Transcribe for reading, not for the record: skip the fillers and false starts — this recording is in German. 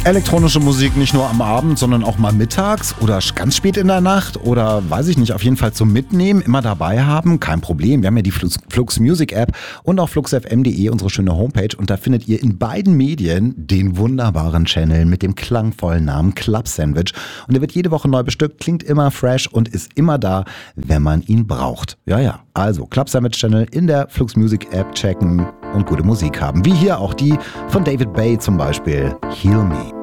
Elektronische Musik nicht nur am Abend, sondern auch mal mittags oder ganz spät in der Nacht oder weiß ich nicht, auf jeden Fall zum Mitnehmen, immer dabei haben, kein Problem. Wir haben ja die Flux Music App und auch fluxfm.de, unsere schöne Homepage, und da findet ihr in beiden Medien den wunderbaren Channel mit dem klangvollen Namen Club Sandwich, und der wird jede Woche neu bestückt, klingt immer fresh und ist immer da, wenn man ihn braucht. Ja, also Club Sandwich Channel in der Flux Music App checken und gute Musik haben, wie hier auch die von David Bay zum Beispiel, Heal Me.